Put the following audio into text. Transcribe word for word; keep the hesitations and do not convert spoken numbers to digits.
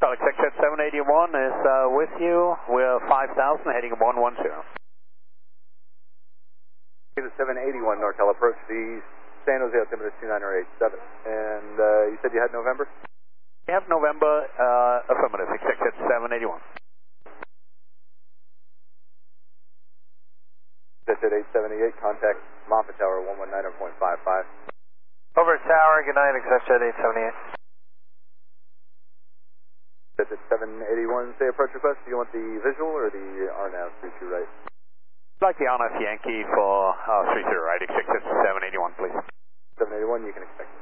Hotel Executive seven eighty-one is uh, with you. We're five thousand heading one one zero. seven eighty-one Nortel, approach the San Jose altimeter two nine eight seven. And uh, you said you had November? We have November, uh, affirmative, Executive seven eighty-one. That's at eight seventy-eight, contact Moffett Tower one one nine point five five. Over Tower, good night, Executive eight seventy-eight. That's at seven eighty-one, say approach request. Do you want the visual or the R N A V three two right? I'd like the R N A V Yankee for uh, three zero right, Executive seven eighty-one, please. seven eighty-one, you can expect it.